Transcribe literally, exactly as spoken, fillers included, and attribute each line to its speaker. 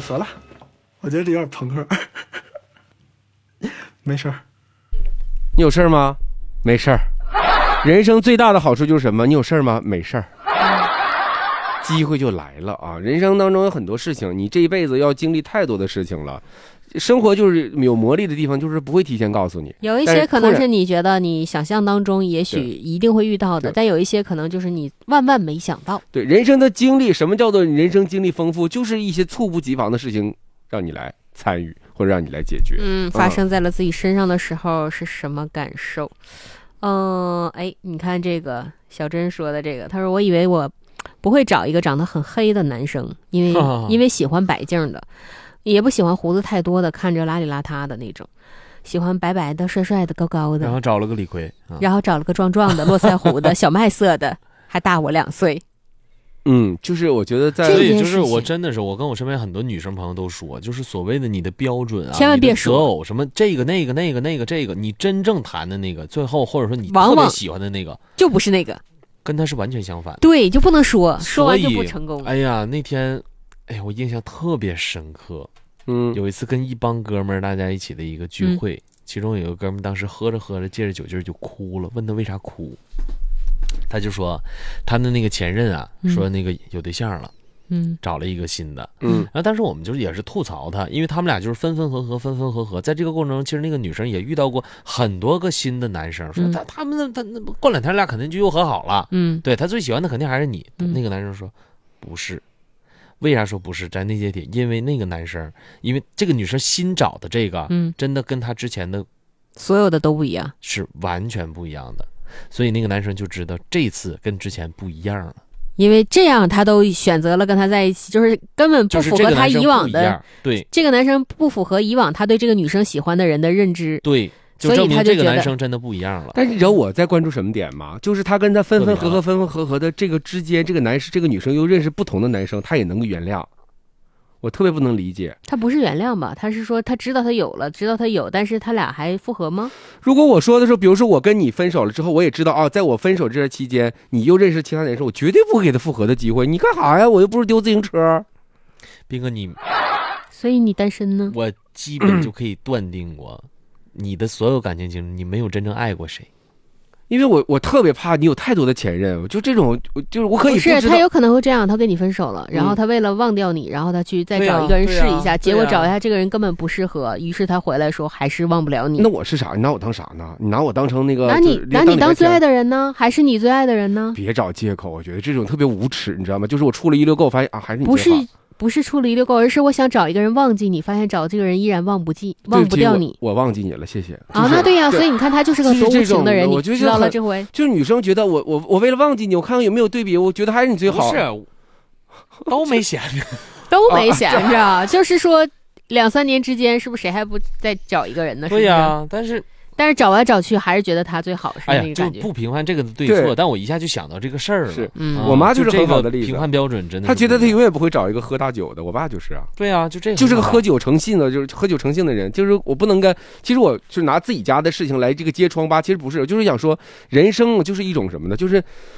Speaker 1: 得了，我觉得这有点朋克。没事儿。
Speaker 2: 你有事儿吗？没事儿。人生最大的好处就是什么？你有事儿吗？没事儿。机会就来了啊！人生当中有很多事情，你这一辈子要经历太多的事情了。生活就是有魔力的地方，就是不会提前告诉你。
Speaker 3: 有一些可能是你觉得你想象当中也许一定会遇到的，但有一些可能就是你万万没想到。
Speaker 2: 对，人生的经历，什么叫做人生经历丰富？就是一些猝不及防的事情让你来参与，或者让你来解决。
Speaker 3: 嗯，发生在了自己身上的时候是什么感受？嗯、呃，哎，你看这个小珍说的这个，他说我以为我不会找一个长得很黑的男生，因为、啊、因为喜欢白净的，也不喜欢胡子太多的，看着邋里邋遢的那种，喜欢白白的、帅帅的、高高的。
Speaker 4: 然后找了个李逵，
Speaker 3: 啊、然后找了个壮壮的、络腮胡的、小麦色的，还大我两岁。
Speaker 2: 嗯，就是我觉得在，
Speaker 4: 所以就是我真的是，我跟我身边很多女生朋友都说，就是所谓的你的标准啊，
Speaker 3: 千万别说
Speaker 4: 择偶什么这个那个那个那个这个，你真正谈的那个，最后或者说你特别喜欢的那个，
Speaker 3: 就不是那个。
Speaker 4: 跟他是完全相反的，
Speaker 3: 对，就不能说，说完就不成功。
Speaker 4: 哎呀，那天，哎呀，我印象特别深刻。
Speaker 2: 嗯，
Speaker 4: 有一次跟一帮哥们儿大家一起的一个聚会，嗯、其中有个哥们儿当时喝着喝着，借着酒劲儿就哭了，问他为啥哭，他就说他的那个前任啊，嗯、说那个有对象了。嗯，找了一个新的，嗯，然后当时我们就是也是吐槽他，因为他们俩就是分分合合，分分合合，在这个过程中，其实那个女生也遇到过很多个新的男生，说他、嗯、他们那他那过两天俩肯定就又和好了，嗯，对他最喜欢的肯定还是你，嗯、那个男生说不是，为啥说不是？在那些点，因为那个男生，因为这个女生新找的这个，嗯，真的跟他之前的
Speaker 3: 所有的都不一样，
Speaker 4: 是完全不一样的，所以那个男生就知道这次跟之前不一样了。
Speaker 3: 因为这样他都选择了跟他在一起，就是根本不符合他以往的、
Speaker 4: 就是、对
Speaker 3: 这个男生不符合以往他对这个女生喜欢的人的认知，
Speaker 4: 对，就证明这个男生真的不一样了。
Speaker 2: 但是你知道我在关注什么点吗？就是他跟他分分合合分分合合的这个之间，这个男生这个女生又认识不同的男生，他也能够原谅。我特别不能理解，
Speaker 3: 他不是原谅吧？他是说他知道他有了，知道他有，但是他俩还复合吗？
Speaker 2: 如果我说的时候，比如说我跟你分手了之后，我也知道啊，在我分手这段期间，你又认识其他男生，我绝对不会给他复合的机会。你干啥呀？我又不是丢自行车。
Speaker 4: 斌哥，你，
Speaker 3: 所以你单身呢？
Speaker 4: 我基本就可以断定过，嗯、你的所有感情经历，你没有真正爱过谁。
Speaker 2: 因为我我特别怕你有太多的前任，就这种就是我可以不知道，
Speaker 3: 不是他有可能会这样，他跟你分手了，然后他为了忘掉你，然后他去再找一个人试一下，
Speaker 4: 啊啊、
Speaker 3: 结果找一下这个人根本不适合，于是他回来说还是忘不了你。
Speaker 2: 那我是啥？你拿我当啥呢？你拿我当成那个？
Speaker 3: 拿你拿你当最爱的人呢，还是你最爱的人呢？
Speaker 2: 别找借口，我觉得这种特别无耻，你知道吗？就是我出了一溜够，发现啊还是你
Speaker 3: 不是。不是出了一溜够，而是我想找一个人忘记你，发现找这个人依然忘不记，忘不掉你。
Speaker 2: 我, 我忘记你了，谢谢。
Speaker 3: 啊，那对呀，所以你看他就是个多无情的人，你知道了这回。
Speaker 2: 就是女生觉得我我我为了忘记你，我看看有没有对比，我觉得还是你最好。
Speaker 4: 不是，都没闲着，
Speaker 3: 都没闲着、啊，就是说两三年之间，是不是谁还不再找一个人呢？
Speaker 4: 对呀、啊，但是。
Speaker 3: 但是找来找去还是觉得他最好，是那个感觉。
Speaker 4: 哎呀，就不评判这个的对错，对但我一下就想到这个事儿了。
Speaker 2: 是，嗯，我妈就是很好的例子。
Speaker 4: 评判标准真的，
Speaker 2: 她觉得她永远不会找一个喝大酒的。我爸就是啊。
Speaker 4: 对啊，就这，
Speaker 2: 就是个喝酒成性的，就是喝酒成性的人。就是我不能跟，其实我就拿自己家的事情来这个揭疮疤，其实不是，就是想说，人生就是一种什么呢？就是